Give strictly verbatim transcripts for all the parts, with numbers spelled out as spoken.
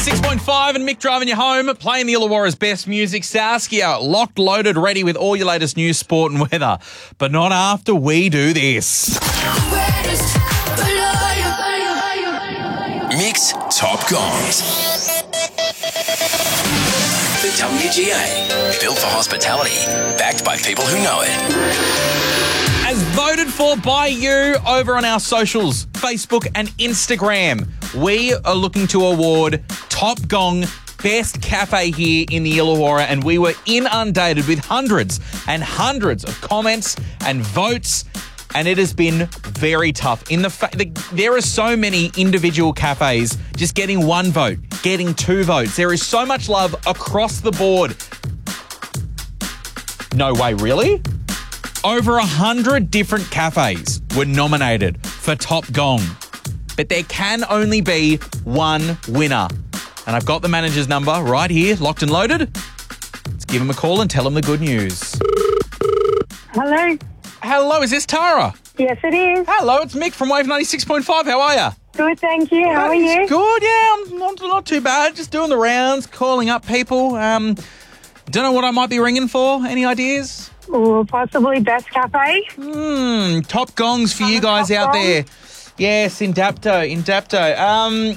ninety-six point five and Mick driving you home, playing the Illawarra's best music. Saskia, locked, loaded, ready with all your latest news, sport and weather. But not after we do this. Mick's Top Gongs. The W G A, built for hospitality, backed by people who know it. As voted for by you over on our socials, Facebook and Instagram, we are looking to award Top Gong Best Cafe here in the Illawarra, and we were inundated with hundreds and hundreds of comments and votes, and it has been very tough. In the, fa- the There are so many individual cafes just getting one vote, getting two votes. There is so much love across the board. No way, really? Over a hundred different cafes were nominated for Top Gong, but there can only be one winner. And I've got the manager's number right here, locked and loaded. Let's give him a call and tell him the good news. Hello. Hello, is this Tara? Yes, it is. Hello, it's Mick from Wave ninety-six point five. How are you? Good, thank you. How are you? Good, yeah. I'm not, not too bad. Just doing the rounds, calling up people. Um, don't know what I might be ringing for. Any ideas? Or possibly Best Cafe. Hmm, Top Gongs for you guys Top out Gong. there. Yes, in Dapto, in Dapto. Um,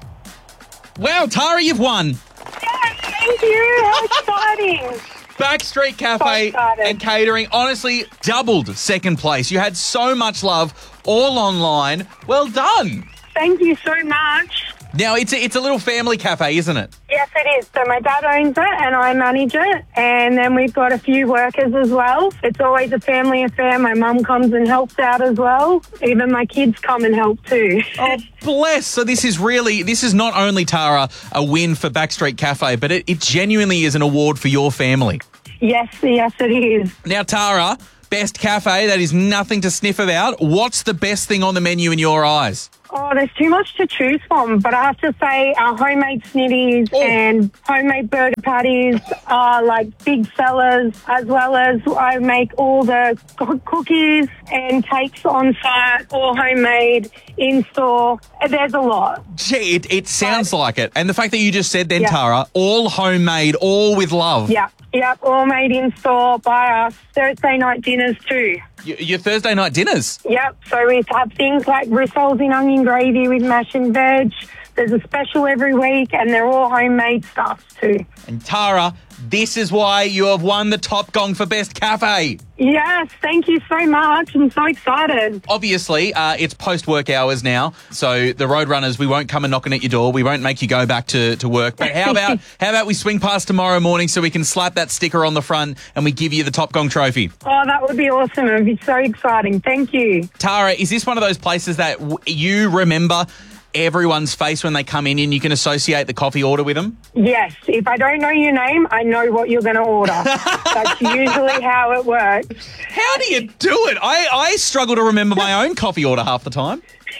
wow, Tara, you've won. Yes, thank you. How exciting. Backstreet Cafe So excited. and Catering honestly doubled second place. You had so much love, all online. Well done. Thank you so much. Now, it's a, it's a little family cafe, isn't it? Yes, it is. So my dad owns it and I manage it. And then we've got a few workers as well. It's always a family affair. My mum comes and helps out as well. Even my kids come and help too. Oh, bless. So this is really, this is not only, Tara, a win for Backstreet Cafe, but it, it genuinely is an award for your family. Yes, yes, it is. Now, Tara, Best Cafe, that is nothing to sniff about. What's the best thing on the menu in your eyes? Oh, there's too much to choose from, but I have to say our homemade snitties Oh. and homemade burger patties are like big sellers, as well as I make all the co- cookies and cakes on site, all homemade, in-store. There's a lot. Gee, it, it sounds like it. And the fact that you just said then, Yeah. Tara, all homemade, all with love. Yep, yep, all made in-store by us. Thursday night dinners too. Y- your Thursday night dinners. Yep, so we have things like rissoles in onion gravy with mash and veg. There's a special every week, and they're all homemade stuff too. And Tara, this is why you have won the Top Gong for Best Cafe. Yes, thank you so much. I'm so excited. Obviously, uh, it's post-work hours now, so the Roadrunners, we won't come and knocking at your door. We won't make you go back to, to work. But how about how about we swing past tomorrow morning so we can slap that sticker on the front and we give you the Top Gong trophy? Oh, that would be awesome. It would be so exciting. Thank you. Tara, is this one of those places that w- you remember everyone's face when they come in and you can associate the coffee order with them? Yes, if I don't know your name, I know what you're going to order. That's usually how it works. How do you do it? I, I struggle to remember my own coffee order half the time.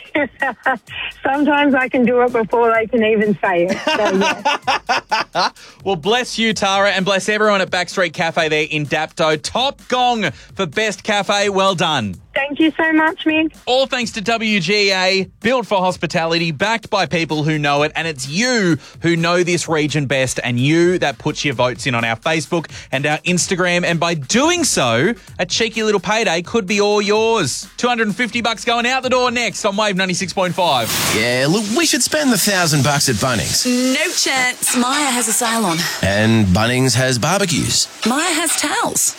Sometimes I can do it before they can even say it. So, yeah. Well, bless you, Tara, and bless everyone at Backstreet Cafe there in Dapto. Top Gong for Best Cafe. Well done. Thank you so much, Mick. All thanks to W G A, built for hospitality, backed by people who know it, and it's you who know this region best, and you that puts your votes in on our Facebook and our Instagram, and by doing so, a cheeky little payday could be all yours. two hundred fifty bucks going out the door next on Wave ninety-six point five. Yeah, look, we should spend the thousand bucks at Bunnings. No chance. Maya has a sale on. And Bunnings has barbecues. Maya has towels.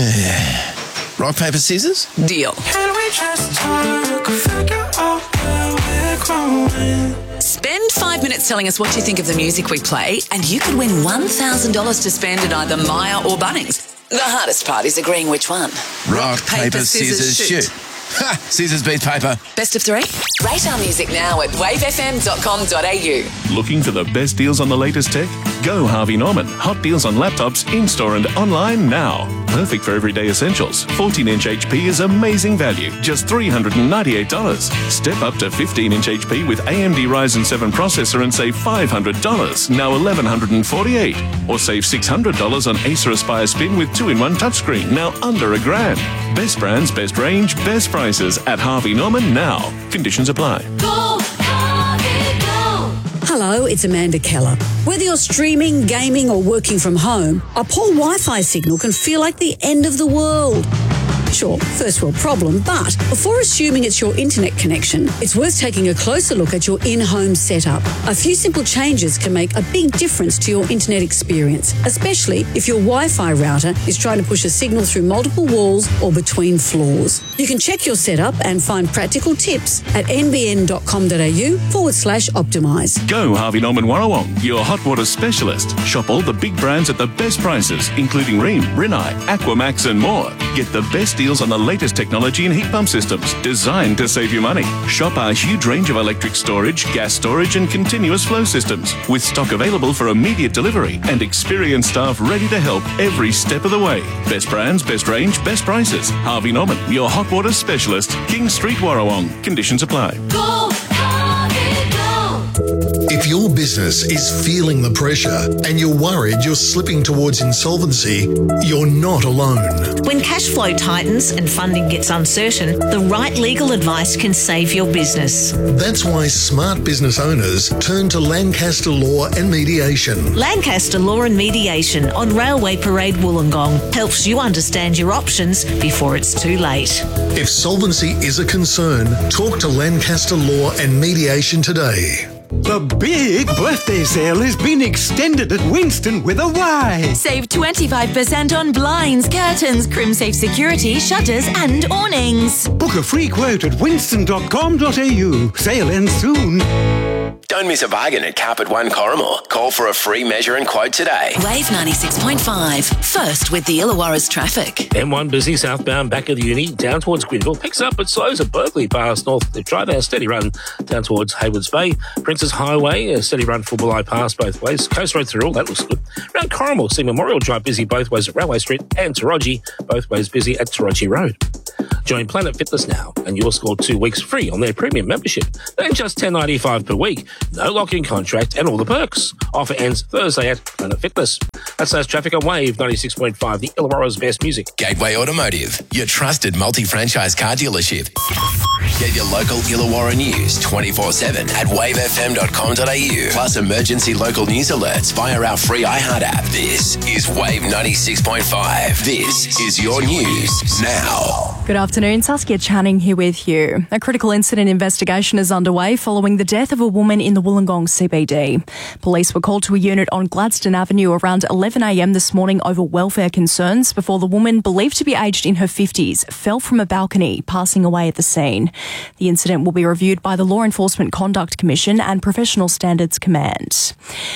Rock, paper, scissors? Deal. Can we just talk, figure out where we're growing? Spend five minutes telling us what you think of the music we play, and you could win one thousand dollars to spend at either Maya or Bunnings. The hardest part is agreeing which one. Rock, paper, scissors, shoot. Ha! Scissors beat paper. Best of three? Rate our music now at wave f m dot com dot a u. Looking for the best deals on the latest tech? Go Harvey Norman. Hot deals on laptops in-store and online now. Perfect for everyday essentials. fourteen inch H P is amazing value, just three hundred ninety-eight dollars. Step up to fifteen inch H P with A M D Ryzen seven processor and save five hundred dollars, now one thousand one hundred forty-eight dollars. Or save six hundred dollars on Acer Aspire Spin with two in one touchscreen, now under a grand. Best brands, best range, best prices at Harvey Norman now. Conditions apply. Go, Harvey, go. Hello, Hello, it's Amanda Keller. Whether you're streaming, gaming or working from home, a poor Wi-Fi signal can feel like the end of the world. Sure, first world problem, but before assuming it's your internet connection, it's worth taking a closer look at your in-home setup. A few simple changes can make a big difference to your internet experience, especially if your Wi-Fi router is trying to push a signal through multiple walls or between floors. You can check your setup and find practical tips at nbn.com.au forward slash optimise. Go Harvey Norman Warrawong, your hot water specialist. Shop all the big brands at the best prices, including Rheem, Rinnai, Aquamax and more. Get the best deals on the latest technology and heat pump systems designed to save you money. Shop our huge range of electric storage, gas storage and continuous flow systems with stock available for immediate delivery and experienced staff ready to help every step of the way. Best brands, best range, best prices. Harvey Norman, your hot water specialist. King Street, Warrawong. Conditions apply. Go, Harvey, go. If your business is feeling the pressure and you're worried you're slipping towards insolvency, you're not alone. When cash flow tightens and funding gets uncertain, the right legal advice can save your business. That's why smart business owners turn to Lancaster Law and Mediation. Lancaster Law and Mediation on Railway Parade Wollongong helps you understand your options before it's too late. If solvency is a concern, talk to Lancaster Law and Mediation today. The big birthday sale has been extended at Winston with a Y. Save twenty-five percent on blinds, curtains, CrimSafe security, shutters and awnings. Book a free quote at winston dot com dot a u. Sale ends soon. Don't miss a bargain at Carpet One Corrimal. Call for a free measure and quote today. Wave ninety-six point five. First with the Illawarra's traffic. M one busy southbound back of the uni down towards Gwynnville. Picks up but slows at Berkeley past North Cliff Drive. A steady run down towards Haywards Bay. Princess Highway, a steady run for Bulli Pass both ways. Coast Road through all, that looks good. Around Corrimal, see Memorial Drive busy both ways at Railway Street and Taroji, both ways busy at Taroji Road. Join Planet Fitness now and you'll score two weeks free on their premium membership. Then just ten dollars ninety-five per week. No lock-in contract and all the perks. Offer ends Thursday at Planet Fitness. That's those traffic on Wave ninety-six point five, the Illawarra's best music. Gateway Automotive, your trusted multi-franchise car dealership. Get your local Illawarra news twenty-four seven at wave f m dot com dot a u. Plus emergency local news alerts via our free iHeart app. This is Wave ninety-six point five. This is your news now. Good afternoon, Saskia Channing here with you. A critical incident investigation is underway following the death of a woman in the Wollongong C B D. Police were called to a unit on Gladstone Avenue around eleven a m this morning over welfare concerns before the woman, believed to be aged in her fifties, fell from a balcony, passing away at the scene. The incident will be reviewed by the Law Enforcement Conduct Commission and Professional Standards Command.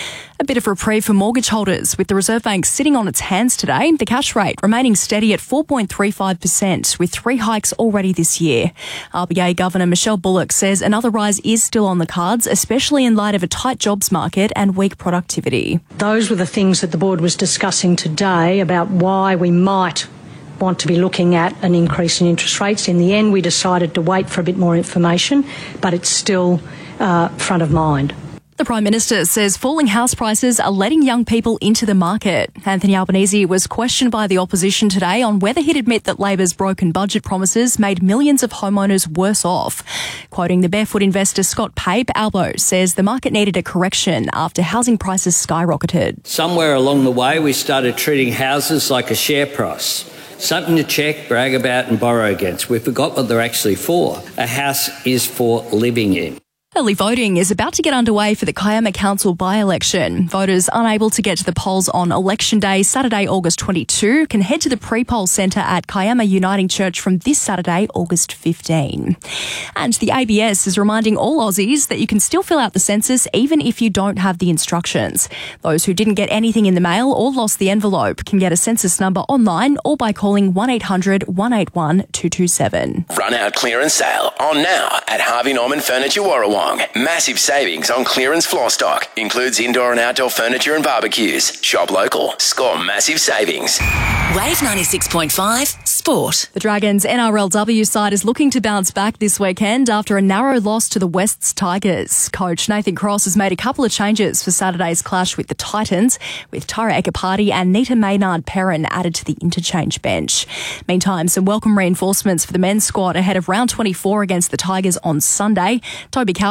A bit of reprieve for mortgage holders, with the Reserve Bank sitting on its hands today. The cash rate remaining steady at four point three five percent, with three hikes already this year. R B A Governor Michelle Bullock says another rise is still on the cards, especially in light of a tight jobs market and weak productivity. Those were the things that the board was discussing today about why we might want to be looking at an increase in interest rates. In the end, we decided to wait for a bit more information, but it's still uh, front of mind. The Prime Minister says falling house prices are letting young people into the market. Anthony Albanese was questioned by the opposition today on whether he'd admit that Labor's broken budget promises made millions of homeowners worse off. Quoting the barefoot investor Scott Pape, Albo says the market needed a correction after housing prices skyrocketed. Somewhere along the way, we started treating houses like a share price. Something to check, brag about and borrow against. We forgot what they're actually for. A house is for living in. Early voting is about to get underway for the Kiama Council by-election. Voters unable to get to the polls on Election Day, Saturday, August twenty-second, can head to the pre-poll centre at Kiama Uniting Church from this Saturday, August fifteenth. And the A B S is reminding all Aussies that you can still fill out the census even if you don't have the instructions. Those who didn't get anything in the mail or lost the envelope can get a census number online or by calling one eight hundred, one eight one, two two seven. Run out clearance sale on now at Harvey Norman Furniture Warrawong. Massive savings on clearance floor stock. Includes indoor and outdoor furniture and barbecues. Shop local. Score massive savings. Wave ninety-six point five Sport. The Dragons N R L W side is looking to bounce back this weekend after a narrow loss to the West's Tigers. Coach Nathan Cross has made a couple of changes for Saturday's clash with the Titans, with Tara Ekapati and Nita Maynard-Perrin added to the interchange bench. Meantime, some welcome reinforcements for the men's squad ahead of round twenty-four against the Tigers on Sunday. Toby Cowden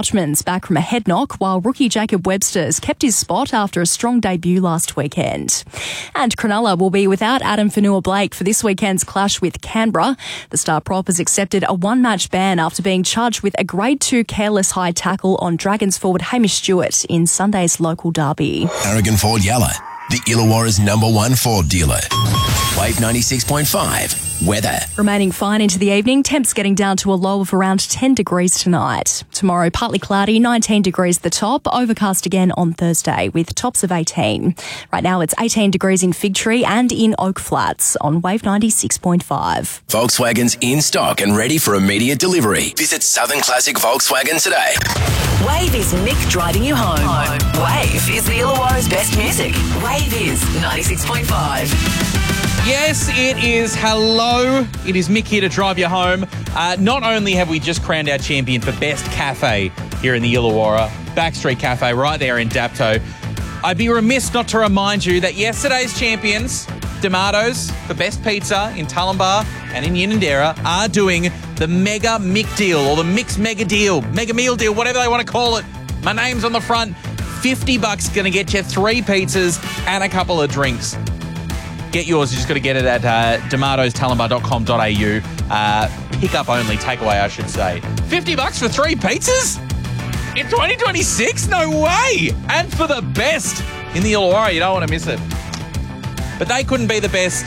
Dutchman's back from a head knock, while rookie Jacob Webster's kept his spot after a strong debut last weekend. And Cronulla will be without Adam Fanua-Blake for this weekend's clash with Canberra. The star prop has accepted a one-match ban after being charged with a Grade two careless high tackle on Dragons forward Hamish Stewart in Sunday's local derby. Aragon Ford Yalla, the Illawarra's number one Ford dealer. Wave ninety-six point five. Weather. Remaining fine into the evening, temps getting down to a low of around ten degrees tonight. Tomorrow, partly cloudy, nineteen degrees at the top, overcast again on Thursday with tops of eighteen. Right now it's eighteen degrees in Fig Tree and in Oak Flats on Wave ninety-six point five. Volkswagen's in stock and ready for immediate delivery. Visit Southern Classic Volkswagen today. Wave is Mick driving you home. Wave is the Illawarra's best music. Wave is ninety-six point five. Yes, it is. Hello. It is Mick here to drive you home. Uh, not only have we just crowned our champion for Best Cafe here in the Illawarra, Backstreet Cafe right there in Dapto, I'd be remiss not to remind you that yesterday's champions, D'Amato's, for Best Pizza in Tullambar and in Yinandera, are doing the Mega Mick Deal or the Mix Mega Deal, Mega Meal Deal, whatever they want to call it. My name's on the front. fifty bucks going to get you three pizzas and a couple of drinks. Get yours. You just got to get it at uh, d'amatos tullambar dot com dot a u. Uh, pick up only, takeaway, I should say. fifty bucks for three pizzas? In twenty twenty-six? No way! And for the best in the Illawarra, you don't want to miss it. But they couldn't be the best.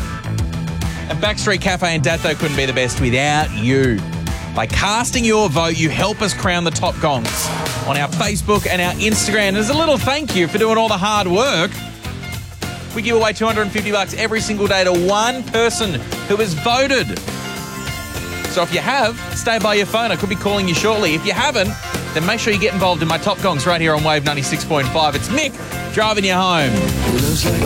And Backstreet Cafe and Datto couldn't be the best without you. By casting your vote, you help us crown the top gongs on our Facebook and our Instagram. As a little thank you for doing all the hard work, we give away two hundred fifty bucks every single day to one person who has voted. So if you have, stay by your phone. I could be calling you shortly. If you haven't, then make sure you get involved in my Top Gongs right here on Wave ninety-six point five. It's Mick driving you home. It looks like